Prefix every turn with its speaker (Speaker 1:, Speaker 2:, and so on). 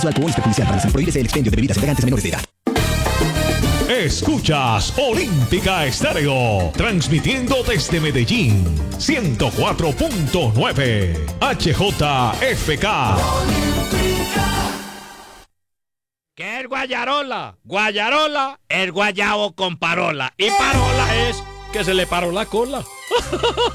Speaker 1: Su alcohol es perjudicial para la salud. Prohíbese el expendio de bebidas embriagantes a menores de edad.
Speaker 2: Escuchas Olímpica Estéreo, transmitiendo desde Medellín, 104.9 HJFK.
Speaker 3: ¿Qué es guayarola? Guayarola es guayabo con parola. Y parola es que se le paró la cola.